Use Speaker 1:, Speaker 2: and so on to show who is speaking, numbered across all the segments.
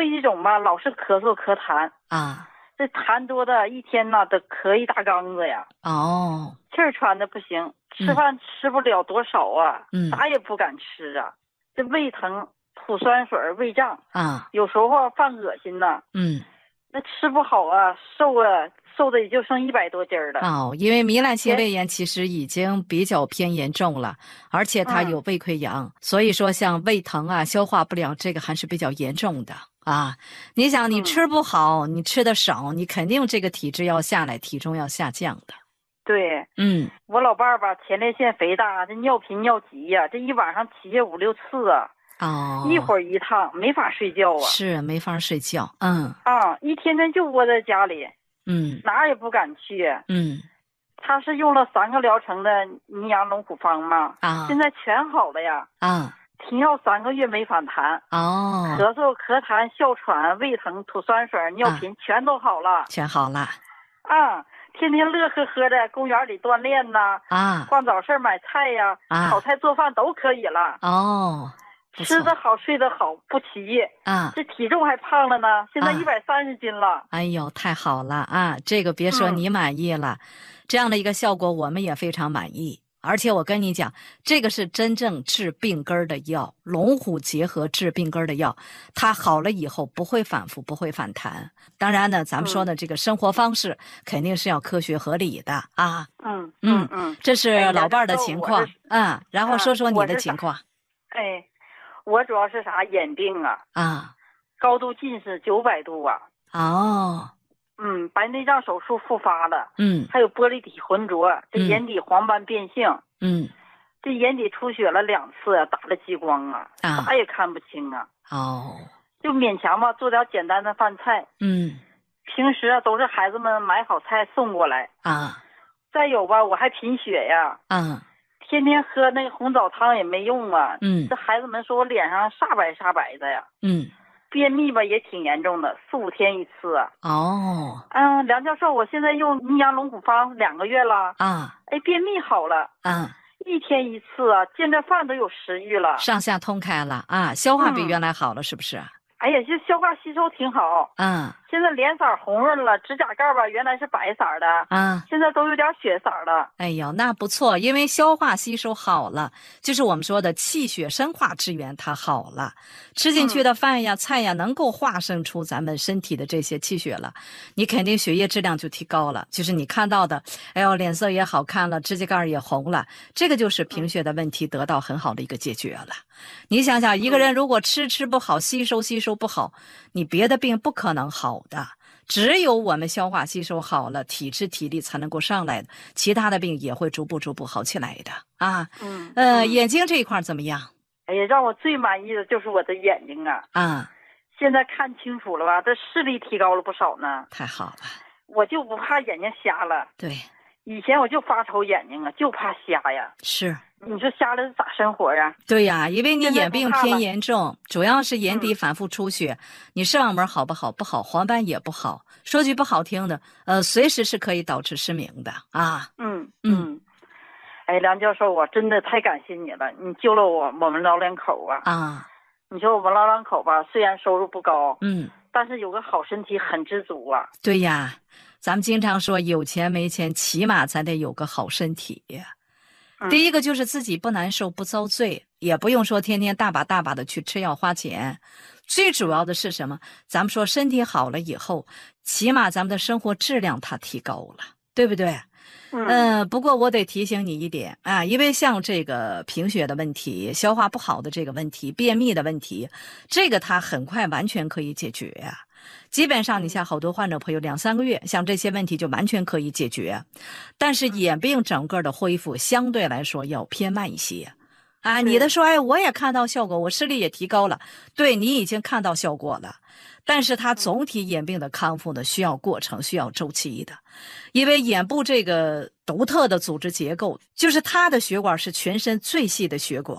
Speaker 1: 肺气肿吧，老是咳嗽咳痰
Speaker 2: 啊。
Speaker 1: 这痰多的一天呐得咳一大缸子呀。
Speaker 2: 哦。
Speaker 1: 气儿喘的不行，吃饭吃不了多少啊，啥也不敢吃啊。这胃疼、吐酸水、胃胀
Speaker 2: 啊，
Speaker 1: 有时候犯恶心呐。那吃不好啊，瘦的也就剩100多斤了。
Speaker 2: 哦，因为糜烂性胃炎其实已经比较偏严重了，而且它有胃溃疡，所以说像胃疼啊、消化不良，这个还是比较严重的啊。你想，你吃不好，你吃的少，你肯定这个体质要下来，体重要下降的。
Speaker 1: 对，我老伴儿吧，前列腺肥大，这尿频尿急呀，这一晚上起下5、6次啊。一会儿一趟，没法睡觉啊。
Speaker 2: 是没法睡觉。
Speaker 1: 一天天就窝在家里。哪儿也不敢去。他是用了3个疗程的尼阳龙骨方嘛。现在全好了呀。停药3个月没反弹。咳嗽、咳痰、哮喘、胃疼、吐酸水、尿频全都好了。
Speaker 2: 全好了。
Speaker 1: 天天乐呵呵的，公园里锻炼呐。逛早市买菜呀，炒菜做饭都可以了。吃得好，睡得好，不起夜。这体重还胖了呢，现在130斤了。
Speaker 2: 哎呦，太好了啊！这个别说你满意了，这样的一个效果我们也非常满意。而且我跟你讲，这个是真正治病根的药，龙虎结合治病根的药，它好了以后不会反复，不会反弹。当然呢，咱们说的这个生活方式肯定是要科学合理的啊。这是老伴儿的情况。然后说说你的情况。
Speaker 1: 我主要是啥眼病啊。高度近视900度啊。白内障手术复发了。还有玻璃体浑浊，这眼底黄斑变性。这眼底出血了2次，打了激光啊，啥也看不清啊。就勉强吧，做点简单的饭菜。平时都是孩子们买好菜送过来。再有吧，我还贫血呀。天天喝那个红枣汤也没用啊。这孩子们说我脸上煞白煞白的呀。便秘吧也挺严重的，4、5天一次啊。梁教授，我现在用尼阳龙骨方2个月了。便秘好了。1天一次啊，见着饭都有食欲了，
Speaker 2: 上下通开了啊，消化比原来好了，是不是？
Speaker 1: 哎呀，就消化吸收挺好。现在脸色红润了，指甲盖吧原来是白色的，现在都有点血色了。
Speaker 2: 哎呦，那不错，因为消化吸收好了，就是我们说的气血生化之源，它好了，吃进去的饭呀、菜呀，能够化生出咱们身体的这些气血了，你肯定血液质量就提高了，就是你看到的，哎呦，脸色也好看了，指甲盖也红了，这个就是贫血的问题得到很好的一个解决了。你想想，一个人如果吃不好，吸收不好，你别的病不可能好的，只有我们消化吸收好了，体质体力才能够上来的，其他的病也会逐步好起来的啊。眼睛这一块怎么样？
Speaker 1: 哎呀，让我最满意的就是我的眼睛啊。现在看清楚了吧，这视力提高了不少呢。
Speaker 2: 太好了。
Speaker 1: 我就不怕眼睛瞎了。
Speaker 2: 对。
Speaker 1: 以前我就发愁眼睛啊，就怕瞎呀。
Speaker 2: 是。
Speaker 1: 你说瞎了咋生活啊？
Speaker 2: 对呀，因为你眼病偏严重，主要是眼底反复出血，你视网膜好不好？不好，黄斑也不好。说句不好听的，随时是可以导致失明的啊。
Speaker 1: 哎，梁教授，我真的太感谢你了，你救了我们老两口啊。你说我们老两口吧，虽然收入不高，但是有个好身体很知足啊。
Speaker 2: 对呀，咱们经常说有钱没钱，起码咱得有个好身体。第一个就是自己不难受不遭罪，也不用说天天大把的去吃药花钱，最主要的是什么？咱们说身体好了以后，起码咱们的生活质量它提高了，对不对？不过我得提醒你一点啊，因为像这个贫血的问题、消化不好的这个问题、便秘的问题，这个它很快完全可以解决呀。基本上你像好多患者朋友2、3个月，像这些问题就完全可以解决。但是眼病整个的恢复相对来说要偏慢一些啊。你的说，哎，我也看到效果，我视力也提高了，对，你已经看到效果了。但是它总体眼病的康复呢，需要过程，需要周期的。因为眼部这个独特的组织结构，就是它的血管是全身最细的血管，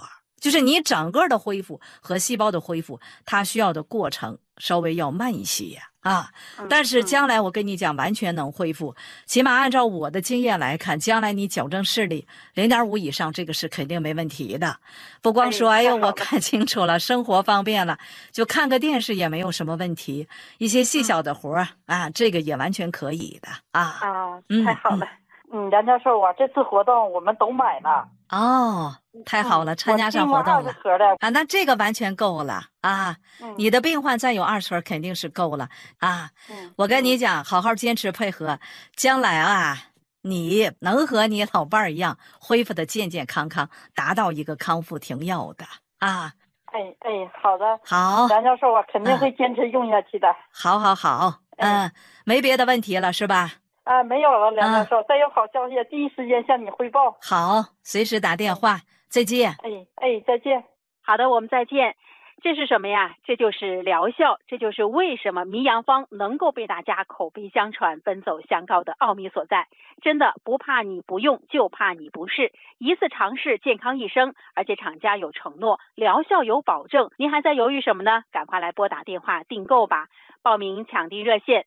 Speaker 2: 就是你整个的恢复和细胞的恢复，它需要的过程稍微要慢一些啊。但是将来我跟你讲，完全能恢复。起码按照我的经验来看，将来你矫正视力0.5以上，这个是肯定没问题的。不光说哎呦我看清楚了，生活方便了，就看个电视也没有什么问题。一些细小的活啊，这个也完全可以的啊。
Speaker 1: 太好了。梁教授啊，这次活动我们都买了。
Speaker 2: 哦，太好了，参加上活动了啊，那这个完全够了啊。你的病患再有20盒肯定是够了啊。我跟你讲，好好坚持配合，将来啊，你能和你老伴儿一样恢复的健健康康，达到一个康复停药的啊。
Speaker 1: 好的，
Speaker 2: 好，
Speaker 1: 梁教授啊，肯定会坚持用下去的。
Speaker 2: 好，没别的问题了是吧？
Speaker 1: 没有了，梁教授，再有好消息第一时间向你汇报。
Speaker 2: 好，随时打电话。再见。
Speaker 1: 再见。
Speaker 3: 好的，我们再见。这是什么呀？这就是疗效，这就是为什么迷阳方能够被大家口碑相传、奔走相告的奥秘所在。真的不怕你不用，就怕你不试。一次尝试，健康一生，而且厂家有承诺，疗效有保证。您还在犹豫什么呢？赶快来拨打电话订购吧。报名抢订热线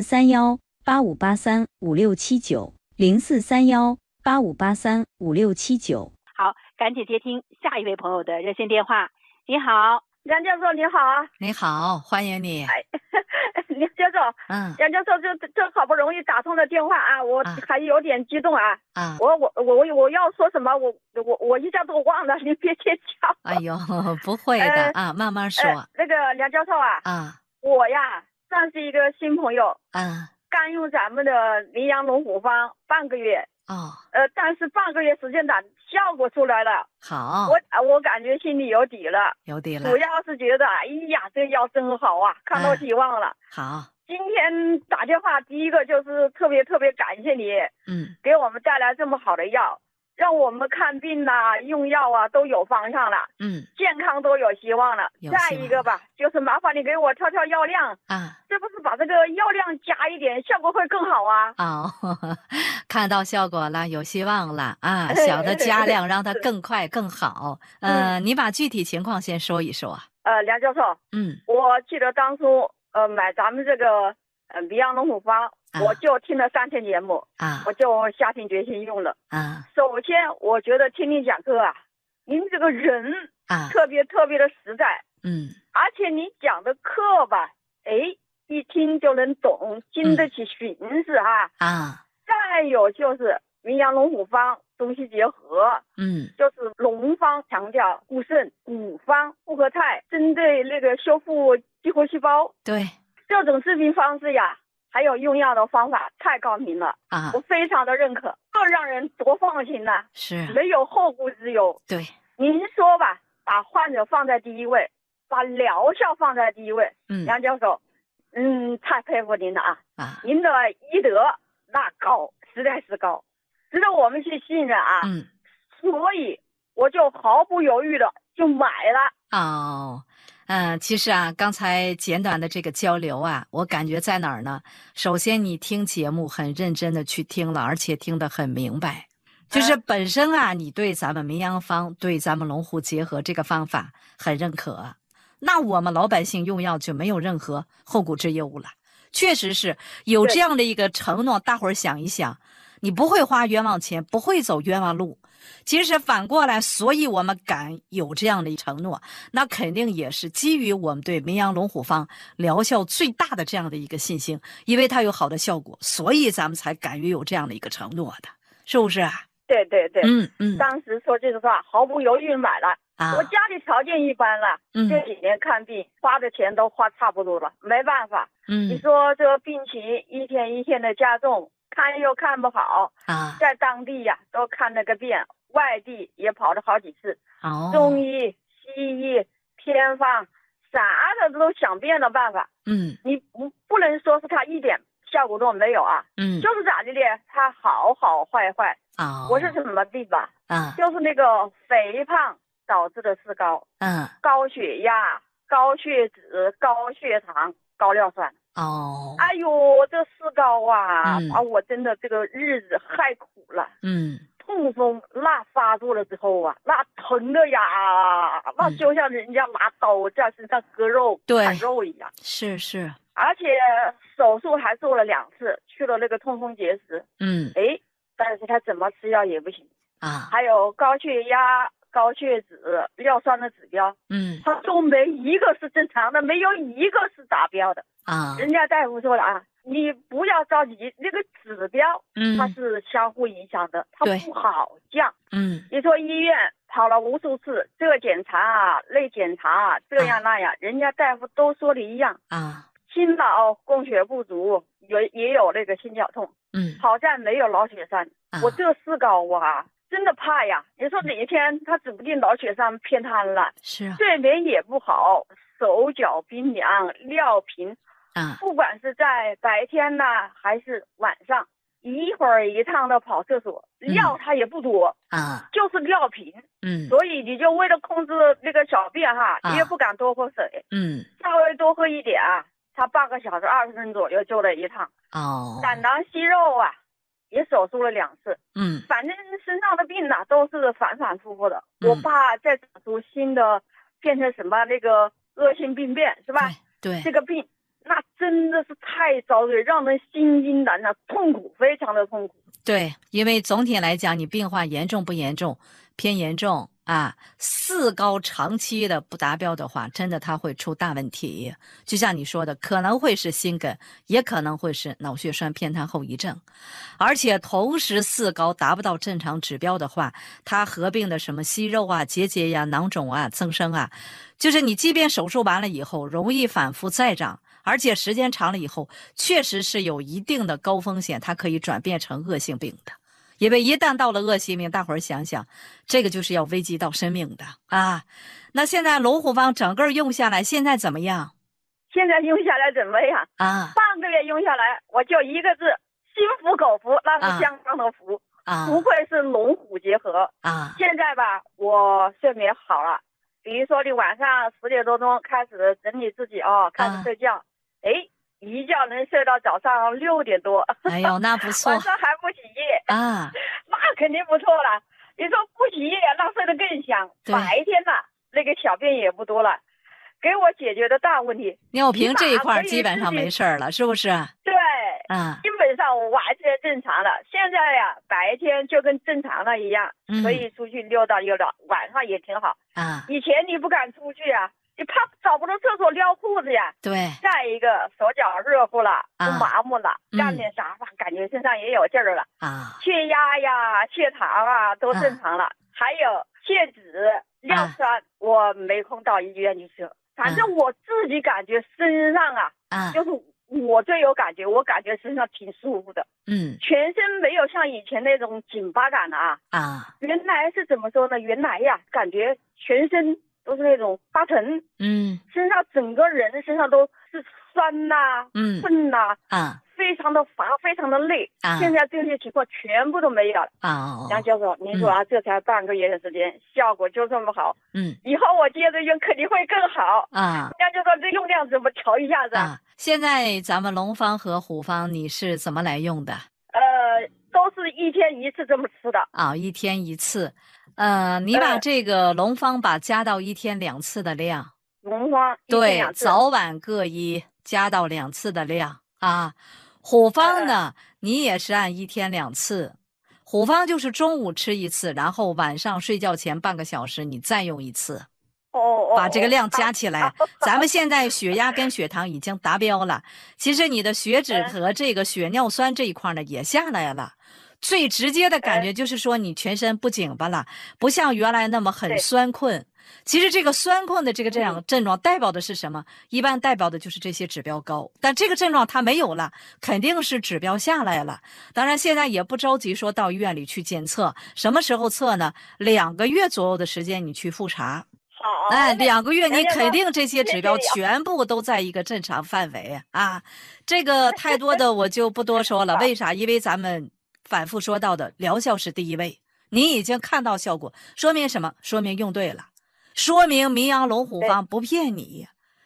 Speaker 4: 043185835679，043185835679。
Speaker 3: 好，赶紧接听下一位朋友的热线电话。你好，
Speaker 5: 梁教授，你好。
Speaker 2: 你好，欢迎你。
Speaker 5: 梁教授，梁教授，这好不容易打通了电话啊，我还有点激动啊。我要说什么，我一下都忘了，你别介绍。
Speaker 2: 哎呦，不会的啊，慢慢说。
Speaker 5: 那个梁教授啊，我呀算是一个新朋友，刚用咱们的羚羊龙虎方半个月。但是半个月时间短，效果出来了。
Speaker 2: 好，
Speaker 5: 我感觉心里有底了。主要是觉得，哎呀，这药真好啊，看到希望了。
Speaker 2: 好，
Speaker 5: 今天打电话，第一个就是特别感谢你，给我们带来这么好的药，让我们看病啊、用药啊都有方向了，健康都有希望了。再一个吧，就是麻烦你给我调药量这不是把这个药量加一点，效果会更好啊。
Speaker 2: 看到效果了，有希望了啊！小的加量，让它更快更好。你把具体情况先说一说。
Speaker 5: 梁教授，我记得当初买咱们这个羚羊龙虎方，我就听了3天节目我就下定决心用了首先，我觉得听您讲课啊，您这个人特别的实在，而且你讲的课吧，一听就能懂，经得起寻思再有就是羚羊龙虎方中西结合，就是龙方强调固肾，虎方复合肽，针对那个修复激活细胞。
Speaker 2: 对，
Speaker 5: 这种治病方式呀，还有用药的方法太高明了我非常的认可，这让人多放心呐，
Speaker 2: 是
Speaker 5: 没有后顾之忧。
Speaker 2: 对，
Speaker 5: 您说吧，把患者放在第一位，把疗效放在第一位。梁教授，太佩服您了您的医德那高，实在是高，值得我们去信任所以我就毫不犹豫的就买了。
Speaker 2: 其实刚才简短的这个交流我感觉在哪儿呢？首先你听节目很认真的去听了，而且听得很明白，就是本身你对咱们羚羊方，对咱们龙虎结合这个方法很认可，那我们老百姓用药就没有任何后顾之忧了。确实是有这样的一个承诺，大伙儿想一想，你不会花冤枉钱，不会走冤枉路。其实反过来，所以我们敢有这样的承诺，那肯定也是基于我们对羚羊龙虎方疗效最大的这样的一个信心，因为它有好的效果，所以咱们才敢于有这样的一个承诺的，是不是
Speaker 5: 对，当时说这个话毫不犹豫买了我家里条件一般了，这几年看病花的钱都花差不多了，没办法你说这个病情一天一天的加重，看又看不好在当地都看了个遍，外地也跑了好几次中医、西医、偏方啥的都想遍了办法你不能说是他一点效果都没有就是咋的呢，他好坏我是什么病吧就是那个肥胖导致的四高高血压、高血脂、高血糖、高尿酸哎呦，这四高把我真的这个日子害苦了痛风那发作了之后啊，那疼的呀，那就像人家拿刀在身上割肉、砍肉一样。
Speaker 2: 是。
Speaker 5: 而且手术还做了2次，去了那个痛风结石。但是他怎么吃药也不行
Speaker 2: 啊。
Speaker 5: 还有高血压、高血脂、尿酸的指标，他都没一个是正常的，没有一个是达标的
Speaker 2: 啊。
Speaker 5: 人家大夫说了啊，你不要着急，那个指标它是相互影响的，它不好降。你说医院跑了无数次，这个检查啊，那检查啊，这样那样，人家大夫都说的一样
Speaker 2: 啊。
Speaker 5: 心脑供血不足，也有那个心绞痛。好在没有脑血栓。我这4高啊，真的怕呀！你说哪一天他指不定脑血栓偏瘫了，睡眠也不好，手脚冰凉，尿频
Speaker 2: 啊。
Speaker 5: 不管是在白天呢，还是晚上，一会儿一趟的跑厕所，尿它也不多
Speaker 2: 啊，
Speaker 5: 就是尿频。所以你就为了控制那个小便哈，也不敢多喝水。稍微多喝一点啊，他半个小时20分左右就了一趟。胆囊息肉啊，也手术了2次。反正身上的病呢都是反反复复的。我怕再长出新的，变成什么那个恶性病变，是吧？
Speaker 2: 对，
Speaker 5: 这个病那真的是太遭罪，让人心惊胆战，痛苦，非常的痛苦。
Speaker 2: 对，因为总体来讲，你病患严重不严重？偏严重啊，4高长期的不达标的话，真的它会出大问题。就像你说的，可能会是心梗，也可能会是脑血栓偏瘫后遗症。而且同时4高达不到正常指标的话，它合并的什么息肉啊、结节呀、囊肿啊、增生啊，就是你即便手术完了以后，容易反复再长。而且时间长了以后，确实是有一定的高风险，它可以转变成恶性病的。因为一旦到了恶性病，大伙儿想想，这个就是要危及到生命的啊。那现在龙虎方整个用下来，现在怎么样？
Speaker 5: 现在用下来怎么样
Speaker 2: 啊？
Speaker 5: 半个月用下来，我就一个字：心服口服，那是相当的服
Speaker 2: 啊！
Speaker 5: 不愧是龙虎结合
Speaker 2: 啊！
Speaker 5: 现在吧，我睡眠好了。比如说，你晚上10点多钟开始整理自己开始睡觉，一觉能睡到早上6点多。
Speaker 2: 哎呦，那不错。
Speaker 5: 晚上还不起夜
Speaker 2: 啊，
Speaker 5: 那肯定不错了。你说不起夜，那睡得更香。白天呢，那个小便也不多了，给我解决的大问题。
Speaker 2: 尿频这一块基本上没事了，是不是？
Speaker 5: 对，
Speaker 2: 啊，
Speaker 5: 基本上完全正常了。现在呀，白天就跟正常的一样，可以出去溜达溜达，晚上也挺好
Speaker 2: 啊。
Speaker 5: 以前你不敢出去啊。你怕找不到厕所尿裤子呀？
Speaker 2: 对。
Speaker 5: 再一个手脚热乎了，不麻木了，干点啥吧，感觉身上也有劲儿了
Speaker 2: 啊。
Speaker 5: 血压呀、血糖啊都正常了，还有血脂、尿酸，我没空到医院去测。反正我自己感觉身上就是我最有感觉，我感觉身上挺舒服的。全身没有像以前那种紧巴感了啊。原来是怎么说呢？原来呀，感觉全身都是那种发沉，身上整个人身上都是酸呐、困呐，非常的乏，非常的累。现在这些情况全部都没有了。杨教授，您说这才半个月的时间，效果就这么好。以后我接着用肯定会更好。杨教授，这用量怎么调一下子
Speaker 2: 现在咱们龙方和虎方你是怎么来用的？
Speaker 5: 都是1天1次这么吃的。
Speaker 2: 1天1次。你把这个龙方加到1天2次的量。
Speaker 5: 龙方
Speaker 2: 对，早晚各1，加到2次的量啊。虎方呢，你也是按1天2次。虎方就是中午吃1次，然后晚上睡觉前半个小时你再用1次。把这个量加起来，咱们现在血压跟血糖已经达标了，其实你的血脂和这个血尿酸这一块呢也下来了。最直接的感觉就是说你全身不紧巴了，不像原来那么很酸困。其实这个酸困的这样症状代表的是什么？一般代表的就是这些指标高，但这个症状它没有了，肯定是指标下来了。当然现在也不着急说到医院里去检测，什么时候测呢？2个月左右的时间你去复查。
Speaker 5: 好
Speaker 2: ，2个月你肯定这些指标全部都在一个正常范围啊。这个太多的我就不多说了。为啥？因为咱们反复说到的疗效是第一位，你已经看到效果，说明什么？说明用对了，说明名扬龙虎方不骗你。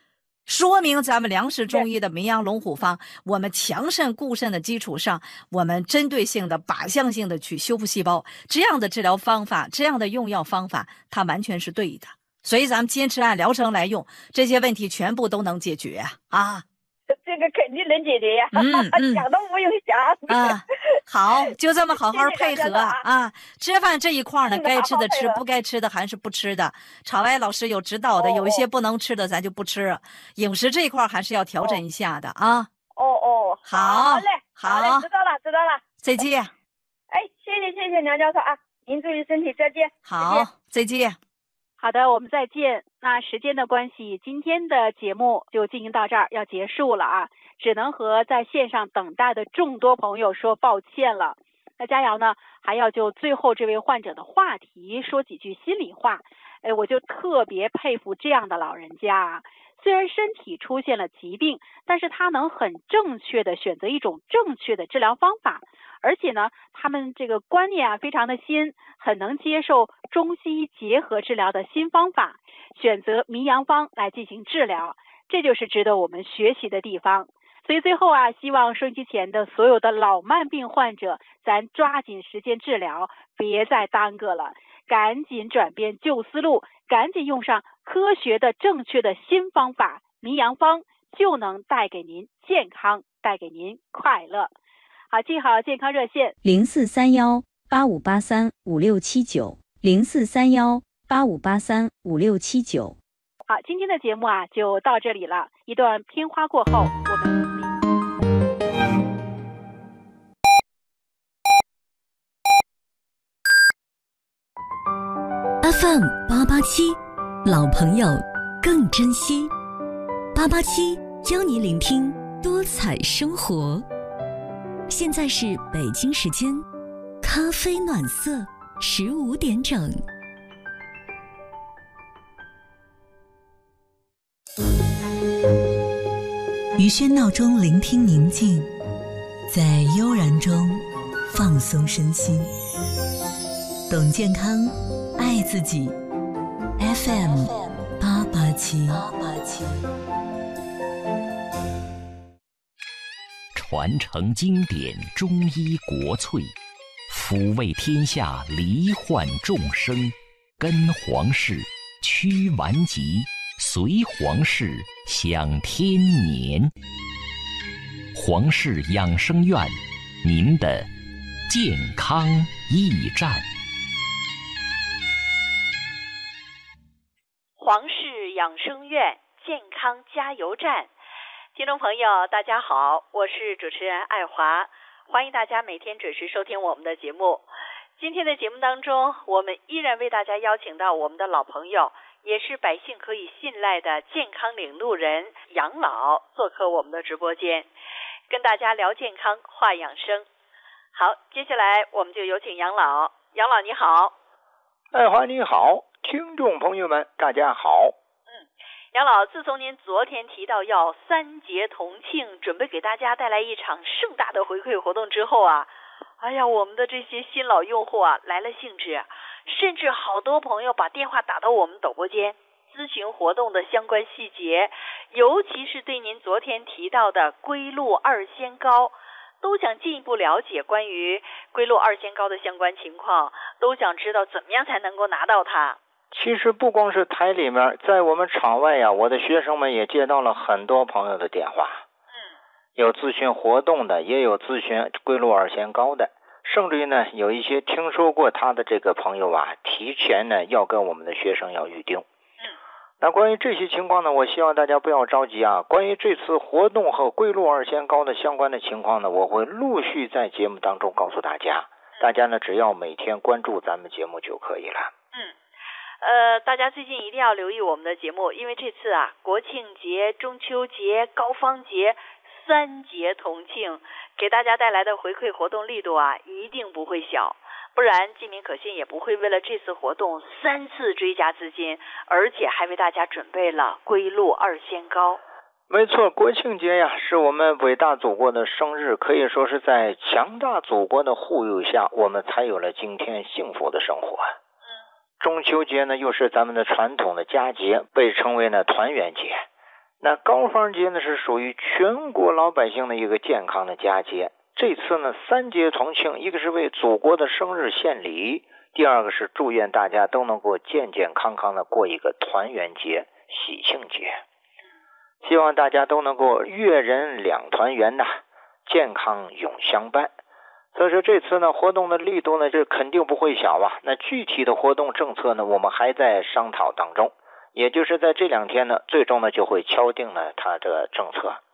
Speaker 2: 说明咱们梁氏中医的名扬龙虎方，我们强肾固肾的基础上，我们针对性的靶向性的去修复细胞，这样的治疗方法，这样的用药方法，它完全是对的。所以咱们坚持按疗程来用，这些问题全部都能解决啊。
Speaker 5: 这个肯定能解决呀，想都不用想
Speaker 2: 啊。好，就这么好好配合啊。吃饭这一块呢，该吃的吃，不该吃的还是不吃的。场外老师有指导的，有一些不能吃的咱就不吃。饮食这一块还是要调整一下的啊。好
Speaker 5: 嘞，知道了。
Speaker 2: 再见。
Speaker 5: 哎，谢谢梁教授啊，您注意身体，再见。
Speaker 2: 好，再见。
Speaker 3: 好的，我们再见。那时间的关系，今天的节目就进行到这儿，要结束了啊，只能和在线上等待的众多朋友说抱歉了。那佳瑶呢，还要就最后这位患者的话题说几句心里话。我就特别佩服这样的老人家啊，虽然身体出现了疾病，但是他能很正确的选择一种正确的治疗方法。而且呢，他们这个观念啊非常的新，很能接受中西医结合治疗的新方法，选择名扬方来进行治疗，这就是值得我们学习的地方。所以最后啊，希望收音机前的所有的老慢病患者，咱抓紧时间治疗，别再耽搁了，赶紧转变旧思路，赶紧用上科学的正确的新方法，名扬方就能带给您健康，带给您快乐。好，记好健康热线
Speaker 4: 043185835679，043185835679。
Speaker 3: 好，今天的节目啊就到这里了，一段片花过后，我们
Speaker 4: FM 887，老朋友更珍惜。887教你聆听多彩生活。现在是北京时间咖啡暖色15点整。于喧闹中聆听宁静，在悠然中放松身心。懂健康，爱自己。FM 887。
Speaker 6: 传承经典中医国粹，抚慰天下罹患众生，跟皇室驱顽疾，随皇室享天年。皇室养生院，您的健康驿站。
Speaker 3: 皇氏养生院健康加油站。听众朋友大家好，我是主持人爱华，欢迎大家每天准时收听我们的节目。今天的节目当中，我们依然为大家邀请到我们的老朋友，也是百姓可以信赖的健康领路人杨老做客我们的直播间，跟大家聊健康话养生。好，接下来我们就有请杨老。杨老你好。
Speaker 7: 爱华你好，听众朋友们大家好。
Speaker 3: 杨老，自从您昨天提到要3节同庆，准备给大家带来一场盛大的回馈活动之后啊，哎呀，我们的这些新老用户啊来了兴致，甚至好多朋友把电话打到我们导播间咨询活动的相关细节，尤其是对您昨天提到的归路2仙膏，都想进一步了解关于归路2仙膏的相关情况，都想知道怎么样才能够拿到它。
Speaker 7: 其实不光是台里面，在我们场外呀，我的学生们也接到了很多朋友的电话，有咨询活动的，也有咨询归路2仙膏的，甚至于呢，有一些听说过他的这个朋友啊，提前呢要跟我们的学生要预定。那关于这些情况呢，我希望大家不要着急啊。关于这次活动和归路2仙膏的相关的情况呢，我会陆续在节目当中告诉大家。大家呢，只要每天关注咱们节目就可以了。
Speaker 3: 大家最近一定要留意我们的节目，因为这次啊，国庆节、中秋节、高芳节3节同庆，给大家带来的回馈活动力度啊，一定不会小。不然济民可信也不会为了这次活动3次追加资金，而且还为大家准备了归路2仙膏。
Speaker 7: 没错，国庆节呀，是我们伟大祖国的生日，可以说是在强大祖国的护佑下，我们才有了今天幸福的生活。中秋节呢，又是咱们的传统的佳节，被称为呢团圆节。 那高坊节呢是属于全国老百姓的一个健康的佳节。这次呢3节同庆，一个是为祖国的生日献礼，第二个是祝愿大家都能够健健康康的过一个团圆节、喜庆节。希望大家都能够月人两团圆呐，健康永相伴。所以说这次呢活动的力度呢这肯定不会小啊。那具体的活动政策呢我们还在商讨当中，也就是在这2天呢最终呢就会敲定了它的政策。